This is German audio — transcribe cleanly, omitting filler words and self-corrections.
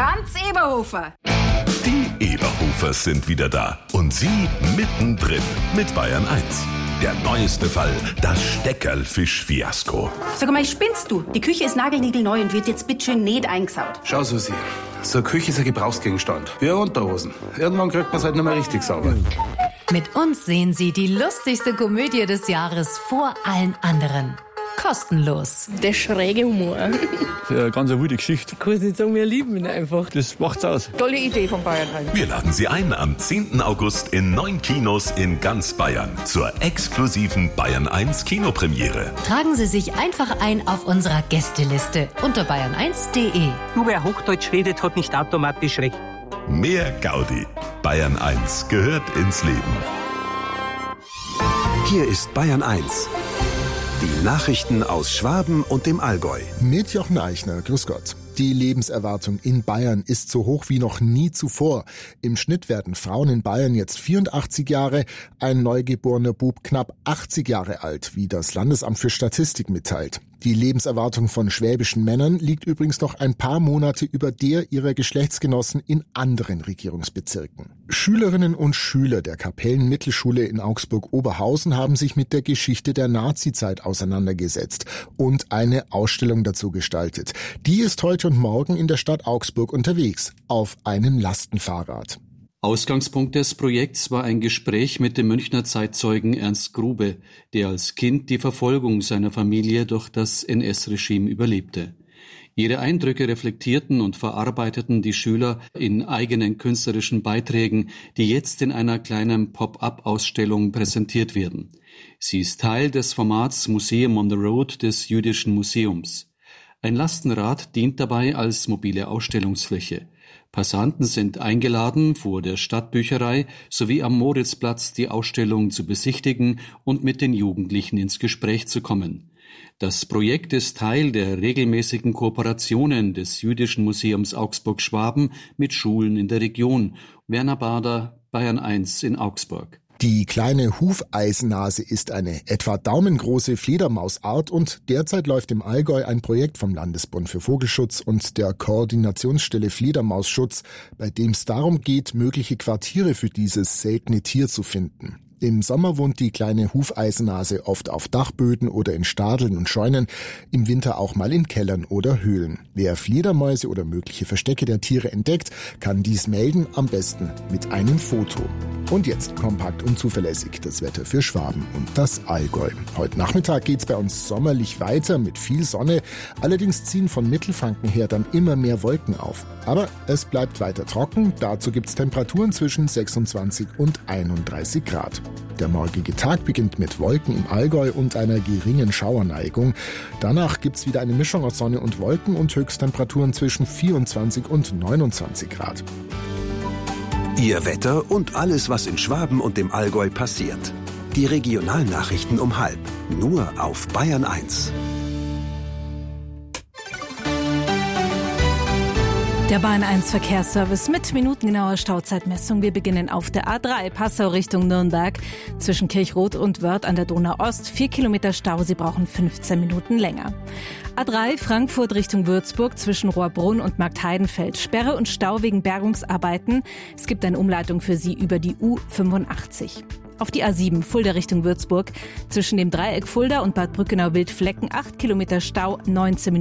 Franz Eberhofer. Die Eberhofers sind wieder da und Sie mittendrin mit Bayern 1. Der neueste Fall, das Steckerlfisch-Fiasko. Sag mal, spinnst du? Die Küche ist nagelniegelneu und wird jetzt bitteschön nicht eingesaut. Schau, Susi, so eine Küche ist ein Gebrauchsgegenstand. Wie Unterhosen. Irgendwann kriegt man es halt nicht mehr richtig sauber. Mit uns sehen Sie die lustigste Komödie des Jahres vor allen anderen. Kostenlos. Der schräge Humor. Eine ganz wilde Geschichte. Ich kann es nicht sagen, wir lieben ihn einfach. Das macht's aus. Tolle Idee von Bayern 1. Wir laden Sie ein am 10. August in 9 Kinos in ganz Bayern zur exklusiven Bayern 1 Kinopremiere. Tragen Sie sich einfach ein auf unserer Gästeliste unter bayern1.de. Nur wer Hochdeutsch redet, hat nicht automatisch recht. Mehr Gaudi. Bayern 1 gehört ins Leben. Hier ist Bayern 1. Die Nachrichten aus Schwaben und dem Allgäu. Mit Jochen Eichner, grüß Gott. Die Lebenserwartung in Bayern ist so hoch wie noch nie zuvor. Im Schnitt werden Frauen in Bayern jetzt 84 Jahre, ein neugeborener Bub knapp 80 Jahre alt, wie das Landesamt für Statistik mitteilt. Die Lebenserwartung von schwäbischen Männern liegt übrigens noch ein paar Monate über der ihrer Geschlechtsgenossen in anderen Regierungsbezirken. Schülerinnen und Schüler der Kapellenmittelschule in Augsburg-Oberhausen haben sich mit der Geschichte der Nazizeit auseinandergesetzt und eine Ausstellung dazu gestaltet. Die ist heute und morgen in der Stadt Augsburg unterwegs, auf einem Lastenfahrrad. Ausgangspunkt des Projekts war ein Gespräch mit dem Münchner Zeitzeugen Ernst Grube, der als Kind die Verfolgung seiner Familie durch das NS-Regime überlebte. Ihre Eindrücke reflektierten und verarbeiteten die Schüler in eigenen künstlerischen Beiträgen, die jetzt in einer kleinen Pop-up-Ausstellung präsentiert werden. Sie ist Teil des Formats Museum on the Road des Jüdischen Museums. Ein Lastenrad dient dabei als mobile Ausstellungsfläche. Passanten sind eingeladen, vor der Stadtbücherei sowie am Moritzplatz die Ausstellung zu besichtigen und mit den Jugendlichen ins Gespräch zu kommen. Das Projekt ist Teil der regelmäßigen Kooperationen des Jüdischen Museums Augsburg-Schwaben mit Schulen in der Region. Werner Bader, Bayern 1 in Augsburg. Die kleine Hufeisennase ist eine etwa daumengroße Fledermausart und derzeit läuft im Allgäu ein Projekt vom Landesbund für Vogelschutz und der Koordinationsstelle Fledermausschutz, bei dem es darum geht, mögliche Quartiere für dieses seltene Tier zu finden. Im Sommer wohnt die kleine Hufeisennase oft auf Dachböden oder in Stadeln und Scheunen, im Winter auch mal in Kellern oder Höhlen. Wer Fledermäuse oder mögliche Verstecke der Tiere entdeckt, kann dies melden, am besten mit einem Foto. Und jetzt kompakt und zuverlässig das Wetter für Schwaben und das Allgäu. Heute Nachmittag geht's bei uns sommerlich weiter mit viel Sonne, allerdings ziehen von Mittelfranken her dann immer mehr Wolken auf. Aber es bleibt weiter trocken, dazu gibt's Temperaturen zwischen 26 und 31 Grad. Der morgige Tag beginnt mit Wolken im Allgäu und einer geringen Schauerneigung. Danach gibt's wieder eine Mischung aus Sonne und Wolken und Höchsttemperaturen zwischen 24 und 29 Grad. Ihr Wetter und alles, was in Schwaben und dem Allgäu passiert. Die Regionalnachrichten um 12:30, nur auf Bayern 1. Der Bayern 1 Verkehrsservice mit minutengenauer Stauzeitmessung. Wir beginnen auf der A3 Passau Richtung Nürnberg. Zwischen Kirchroth und Wörth an der Donau-Ost 4 Kilometer Stau. Sie brauchen 15 Minuten länger. A3 Frankfurt Richtung Würzburg zwischen Rohrbrunn und Marktheidenfeld. Sperre und Stau wegen Bergungsarbeiten. Es gibt eine Umleitung für Sie über die U85. Auf die A7 Fulda Richtung Würzburg zwischen dem Dreieck Fulda und Bad Brückenau-Wildflecken 8 Kilometer Stau, 19 Minuten.